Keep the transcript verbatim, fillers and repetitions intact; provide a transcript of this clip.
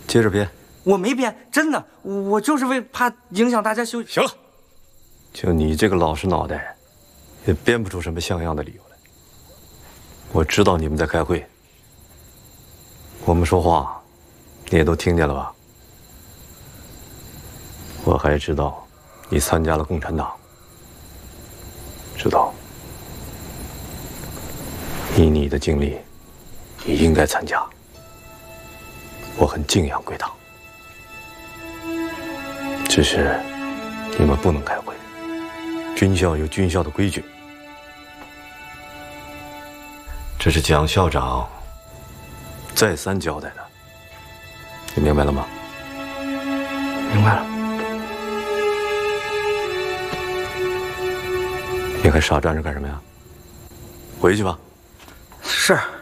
接着编。 我没编，真的，我就是为怕影响大家休息。 行了，就你这个老实脑袋，也编不出什么像样的理由来。我知道你们在开会，我们说话，你也都听见了吧？我还知道你参加了共产党，知道以你的经历，你应该参加。我很敬仰贵党。 只是你们不能开会，军校有军校的规矩。这是蒋校长再三交代的，你明白了吗？ 明白了。 你还傻站着干什么呀？回去吧。 是。